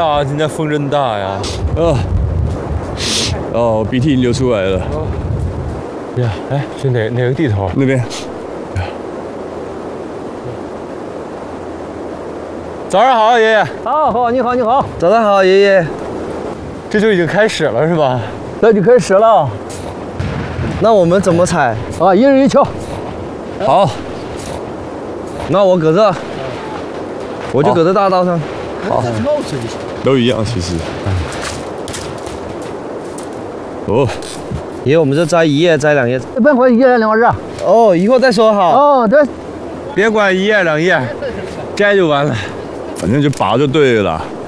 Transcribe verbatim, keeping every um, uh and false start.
呀，今天风真大呀！ 哦，哦，鼻涕已经流出来了。 呀，哎，是哪哪个地头？ 那边。 早上好，爷爷。 好好，你好，你好。 早上好，爷爷。 这就已经开始了是吧？ 这就开始了。 那我们怎么踩？ 啊，一人一桥。 好。那我搁这，我就搁这大道上。 好。都一样，其实。哦。 爷爷，我们这摘一叶，摘两叶。 别管一叶两叶。 哦，一会儿再说好。 哦，对。 别管一叶两叶，摘就完了。 反正就拔就对了啦。